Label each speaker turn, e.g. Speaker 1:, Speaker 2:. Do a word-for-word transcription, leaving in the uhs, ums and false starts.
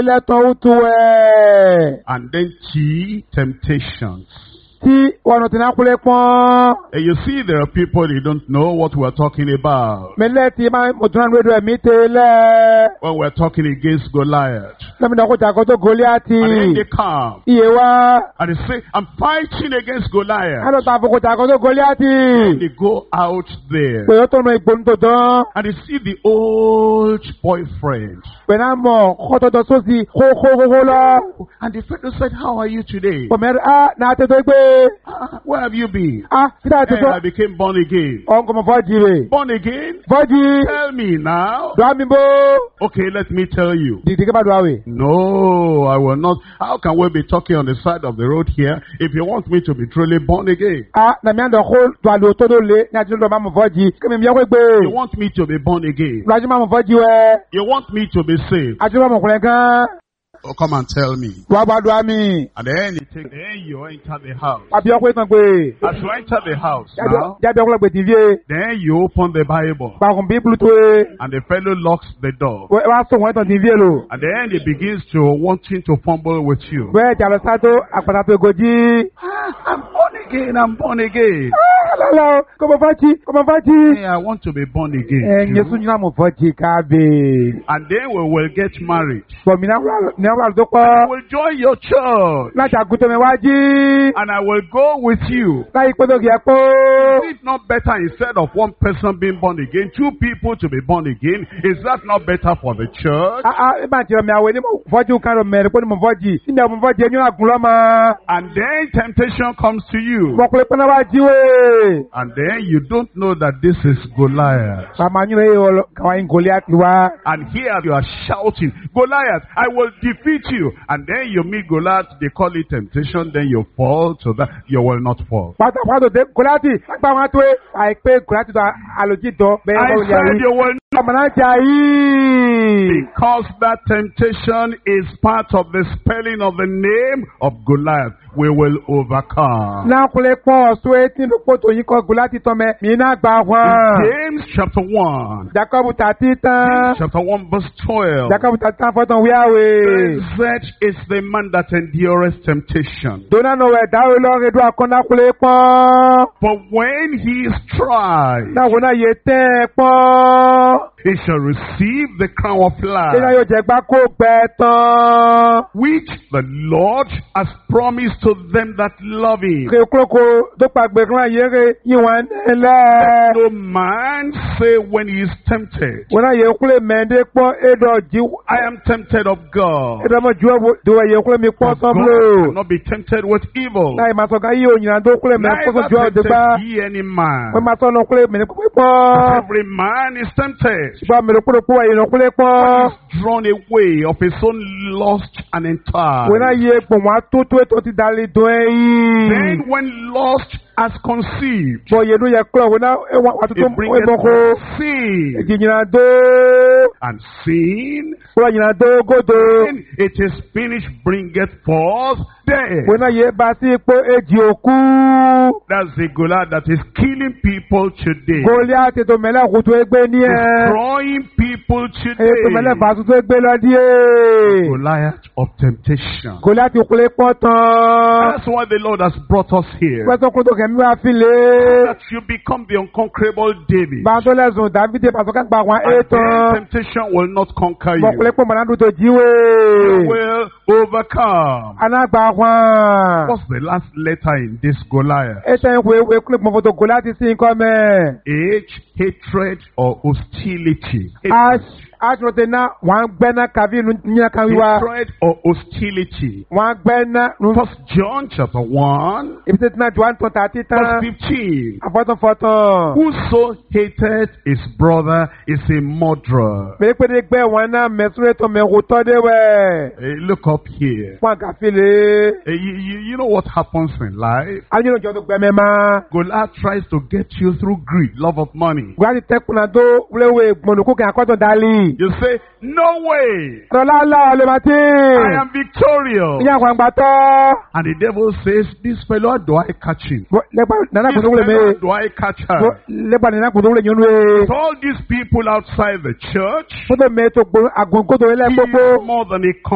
Speaker 1: lẹ́tọ̀ ó tu ẹ̀.
Speaker 2: And then T, temptations.
Speaker 1: Tí wọn ti náà kúlẹ̀ pọ́n.
Speaker 2: And you see there are people, they don't know what we're talking about.
Speaker 1: Mẹ́lẹ́ tí máa mo tún náà rédíò ẹ̀mí tẹ́lẹ̀.
Speaker 2: When we're talking against Goliath.
Speaker 1: Lẹ́mìnà kó jà kó tó Goliath.
Speaker 2: And then they come.
Speaker 1: Iye wa.
Speaker 2: And they say, I'm fighting against Goliath.
Speaker 1: Á lọ ta àfọkò jà kó tó Goliath.
Speaker 2: And they go out there.
Speaker 1: Pè ó tó nu ìgbóni tó tán.
Speaker 2: And they see the old boyfriend.
Speaker 1: Pè náà mọ̀ kó tó tó sósì kó kó kó kó lọ.
Speaker 2: And the fellow said, how are you today?
Speaker 1: Pọ̀mẹ́rẹ́ á náà tètè gbé.
Speaker 2: Ah, where have you been?
Speaker 1: Ah, kíta
Speaker 2: And
Speaker 1: tètè.
Speaker 2: I became born again.
Speaker 1: Ọ̀nkọ̀ mọ̀ fọ́jì rẹ̀.
Speaker 2: Born again?
Speaker 1: Fọ́jì.
Speaker 2: Tell me now.
Speaker 1: Dùn mí bó.
Speaker 2: Okay, let me tell you.
Speaker 1: Dìdì kí bá dùn àwẹ̀.
Speaker 2: No, I will not. How can we be talking on the side of the road here if you want me to be truly born again?
Speaker 1: Ah, na mi àndọ̀ kó tó àlò tó ló lé ní àti lọ́dọ̀ máa mọ̀ fọ́jì. Kí mi mi yẹ kó gbé.
Speaker 2: You want me to be born again?
Speaker 1: Lọ́jọ́ máa mọ̀ fọ́jì wẹ̀.
Speaker 2: You want me to be saved?
Speaker 1: Àti lọ́mọ̀ kùnrin kan.
Speaker 2: Oh, come and tell me.
Speaker 1: Wà á bá dùn àmì.
Speaker 2: And then you take, then you enter the house.
Speaker 1: Àbí ọkùnrin kan pé.
Speaker 2: As you enter the house now,
Speaker 1: Jáde ọkùnrin pé T V.
Speaker 2: then you open the Bible.
Speaker 1: Pàkùn bíbélù tó e.
Speaker 2: And the fellow locks the door.
Speaker 1: Wá sọ wọ́n tán T V lò.
Speaker 2: And then he begins to wanting to fumble with you.
Speaker 1: Bẹ́ẹ̀ jà lọ sátó àpàtà tó gòjì.
Speaker 2: Ah, I'm born again, I'm born again.
Speaker 1: Lọ́lọ́ kò mọ̀ fọ́jì kò mọ̀ fọ́jì.
Speaker 2: Hey, I want to be born again.
Speaker 1: Ẹ̀yin
Speaker 2: too.
Speaker 1: sún yín náà mọ̀ fọ́jì káàbè.
Speaker 2: And then we will get married.
Speaker 1: Bọ̀mí náà wà tó
Speaker 2: I
Speaker 1: pọ̀.
Speaker 2: will join your church.
Speaker 1: Láti àgùntàn mi wá jí.
Speaker 2: And I will go with you.
Speaker 1: Láyé pé tó kìí ẹ pọ́.
Speaker 2: Is it not better instead of one person being born again, two people to be born again? Is that not better for the church?
Speaker 1: Ah ah, ìbá àti ọmọ àwẹ̀ ni mo fọ́jú kan lọ mẹ́rin pé ni mo fọ́jì. Níbi àwọn mo fọ́jì ẹni àgùn lọ́mọ.
Speaker 2: And then temptation comes to you.
Speaker 1: Mo kúlẹ̀ pé náà wá jí wé.
Speaker 2: And then you don't know that this is Goliath.
Speaker 1: Màmá yín lóye wọ kàwá yín Goliath wá.
Speaker 2: And here you are shouting, Goliath, I will defeat you. And then you meet Goliath, they call it temptation, then you fall to that. You will not fall.
Speaker 1: Pátápátá dé Goliath lágbà wọn tó é. Àìpé Goliath tó àlòjì tó bẹ́ẹ̀
Speaker 2: I
Speaker 1: bọ́ yàrá.
Speaker 2: said you will not,
Speaker 1: Ọmọ náà jà yìí.
Speaker 2: because that temptation is part of the spelling of the name of Goliath. We will overcome.
Speaker 1: Náà kúlẹ̀ pọ̀ ọ̀ṣọ́ etí ló pọ̀ tó yín kọ́ Goliath tọ́ mẹ́. Mí náà gbà wọ́n.
Speaker 2: James chapter one.
Speaker 1: Jacob tàtí tán.
Speaker 2: Chapter one verse twelve.
Speaker 1: Jacob tàtí tán fọ́tàn wíyáwé.
Speaker 2: Blessed is the man that endureth temptation.
Speaker 1: Dona no wẹ̀ dáwọ́ lọ́rẹ̀ dún akọ́nà kúlẹ̀ pọ̀.
Speaker 2: But when he is tried,
Speaker 1: Náà wọ́n náà yẹ tẹ́ ẹ pọ̀.
Speaker 2: he shall receive the crown of
Speaker 1: Ṣé náà
Speaker 2: life,
Speaker 1: yóò jẹ́ gbá kó gbẹ tán?
Speaker 2: which the Lord has promised to them that love him.
Speaker 1: Kè kúròkò tó pàgbé kan yẹ kè yíwọ̀n ẹlẹ́.
Speaker 2: No man say when he is tempted,
Speaker 1: Wọ́n náà yẹ kúlẹ̀ mẹ́ndé pọ̀ ẹ̀dọ̀ jí.
Speaker 2: I am tempted of God.
Speaker 1: Ẹ̀dọ̀ mọ̀ ju ẹ̀wọ̀ yẹ kúlẹ̀ mi pọ̀
Speaker 2: For God
Speaker 1: sọ́mùlò.
Speaker 2: cannot be tempted with evil.
Speaker 1: Náà ìmọ̀ sọ̀kan yí òyìnbó tó kúlẹ̀ mẹ́ kó
Speaker 2: Neither
Speaker 1: sọ ju ọ̀dẹ̀ gbá.
Speaker 2: tempted ye any man.
Speaker 1: Wọ́n máa sọ̀nà kúlẹ̀ mẹ́ni kúlẹ̀
Speaker 2: But
Speaker 1: pọ̀.
Speaker 2: every man is tempted,
Speaker 1: Ṣùgbọ́n mẹ́rin kúlẹ̀ pọ̀ ẹ̀yìn kúlẹ̀ pọ̀.
Speaker 2: is drawn away of his own lust and entirely.
Speaker 1: Wọ́n náà yẹ pọ̀ wọ́n á tó tó ètò ti dalẹ̀ dùn ẹ̀yìn.
Speaker 2: Then when lust has conceived,
Speaker 1: Bọ̀ yẹnu yẹ kúlọ̀ wọ́n náà wà tó tó
Speaker 2: it bringeth
Speaker 1: ẹ̀bọ̀ kó.
Speaker 2: sin,
Speaker 1: Ìjìnà dó.
Speaker 2: and sin,
Speaker 1: Kúlọ̀ yìnyín dó gòdò.
Speaker 2: when it is finished, bringeth forth death.
Speaker 1: Wọ́n náà yẹ bá sí ipò èjì òkú.
Speaker 2: That's the Goliath that is killing people today,
Speaker 1: Goliath tó mẹ́lẹ̀ kùtù ẹgbẹ́ ní ẹ̀.
Speaker 2: destroying people
Speaker 1: Ètò mẹ́lẹ̀
Speaker 2: today.
Speaker 1: fàṣù tó gbé lọ díẹ̀.
Speaker 2: Goliath of temptation.
Speaker 1: Goliath kúlẹ̀ pọ̀ tán.
Speaker 2: That's why the Lord has brought us here,
Speaker 1: Pẹ́sọ́ kúrò tó kẹ̀mí wá fílẹ̀.
Speaker 2: that you become the unconquerable David.
Speaker 1: Bàtọ́ lẹ́sùn Dàbídé pàṣọ ká gba àwọn
Speaker 2: And then
Speaker 1: ètò.
Speaker 2: temptation will not conquer
Speaker 1: Bọ̀ kúlẹ̀
Speaker 2: you.
Speaker 1: pọ̀ mọ̀nà tó
Speaker 2: You
Speaker 1: jíwé.
Speaker 2: will overcome.
Speaker 1: Anágbà wọn.
Speaker 2: What's the last letter in this Goliath?
Speaker 1: Ètò ìwé ìwé kúlẹ̀ pọ̀ fọ́tò Goliath sí nǹkan mẹ́.
Speaker 2: Age, hatred, or hostility?
Speaker 1: Aṣọ́tẹ̀ náà wọ́n gbẹ́ náà kàbí ní kan wíwá.
Speaker 2: Hatred or hostility?
Speaker 1: Wọ́n gbẹ́ náà.
Speaker 2: First John chapter one,
Speaker 1: Ibi tí náà jù wọ́n tún tàtí tán.
Speaker 2: verse fifteen.
Speaker 1: Àfọ́tún fọ́tún.
Speaker 2: Whoso hated his brother is a murderer.
Speaker 1: Mèépédé gbẹ́ wọn náà mẹ́sùrẹ́ tó mẹ́wò tọ́ dé wẹ̀.
Speaker 2: Hey, look up here.
Speaker 1: Wọ́n kà fi lè.
Speaker 2: Hey, you, you, you know what happens in life?
Speaker 1: Ayé ìjọ tó gbẹ́mẹ́ máa.
Speaker 2: Goliath tries to get you through greed, love of money.
Speaker 1: Gbọ́dọ̀ tẹ́kùn náà tó wúléwé gbọ̀nùkú kí akọ́tọ̀ dálì.
Speaker 2: You say, no way,
Speaker 1: Rọlá láwọn lè máa tí.
Speaker 2: I am victorious.
Speaker 1: Ìyá àwọn àgbà tọ́.
Speaker 2: And the devil says, this fellow, how do I catch him?
Speaker 1: Lẹ́gbà nánà
Speaker 2: This
Speaker 1: kùtù wúlé
Speaker 2: fellow, how
Speaker 1: mẹ́.
Speaker 2: do I catch her?
Speaker 1: Lẹ́gbà nánà kùtù wúlé yín wé.
Speaker 2: With all these people outside the church,
Speaker 1: Fọ́tò mẹ́tò àgùnkótó ilé
Speaker 2: he
Speaker 1: gbogbo.
Speaker 2: is more than a